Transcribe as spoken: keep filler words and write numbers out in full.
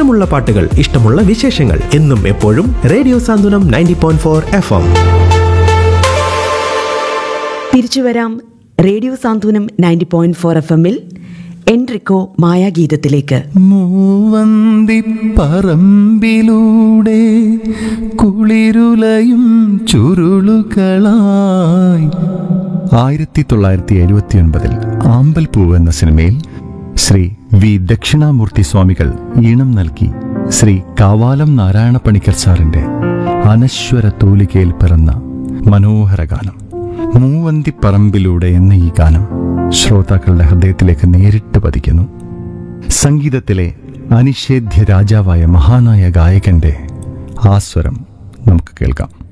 ഇഷ്ടമുള്ള പാട്ടുകൾ, ഇഷ്ടമുള്ള വിശേഷങ്ങൾ എന്നും എപ്പോഴും റേഡിയോ സാന്ത്വനം ninety point four F M. തിരിച്ചു വരാം റേഡിയോ സാന്ത്വനം നയൻറ്റി പോയിന്റ് ഫോർ എഫ് എമ്മിൽ എൻട്രിക്കോ മായാഗീതത്തിലേക്ക്. മൂവന്തിപ്പറമ്പിലൂടെ കുളിരുലയും ചുരുളുകളായി. ആയിരത്തി തൊള്ളായിരത്തി എഴുപത്തി ഒൻപതിൽ ആമ്പൽപ്പൂവ് എന്ന സിനിമയിൽ ശ്രീ വി ദക്ഷിണാമൂർത്തി സ്വാമികൾ ഈണം നൽകി ശ്രീ കാവാലം നാരായണ പണിക്കർ സാറിന്റെ അനശ്വര തൂലികയിൽ പിറന്ന മനോഹര ഗാനം മൂവന്തിപ്പറമ്പിലൂടെ എന്ന ഈ ഗാനം ശ്രോതാക്കളുടെ ഹൃദയത്തിലേക്ക് നേരിട്ട് പതിക്കുന്നു. സംഗീതത്തിലെ അനിഷേധ്യ രാജാവായ മഹാനായ ഗായകന്റെ ആ സ്വരം നമുക്ക് കേൾക്കാം.